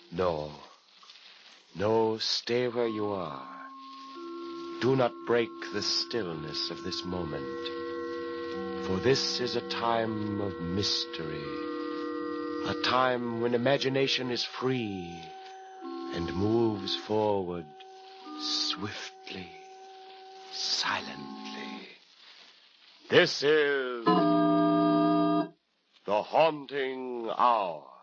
No. No, stay where you are. Do not break the stillness of this moment. For this is a time of mystery. A time when imagination is free and moves forward swiftly, silently. This is the Haunting Hour.